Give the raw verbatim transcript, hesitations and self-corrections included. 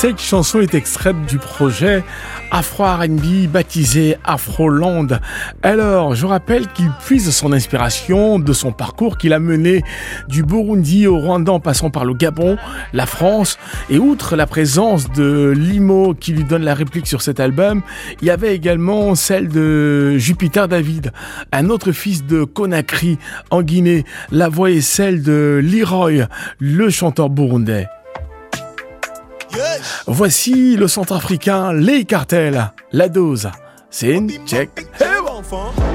Cette chanson est extraite du projet Afro-R and B baptisé Afroland. Alors, je rappelle qu'il puise son inspiration de son parcours qu'il a mené du Burundi au Rwanda en passant par le Gabon, la France. Et outre la présence de Limo qui lui donne la réplique sur cet album, il y avait également celle de Jupiter David, un autre fils de Conakry en Guinée. La voix est celle de Leroy, le chanteur burundais. Voici le centrafricain Les Cartels, La Dose. C'est une check. Hey,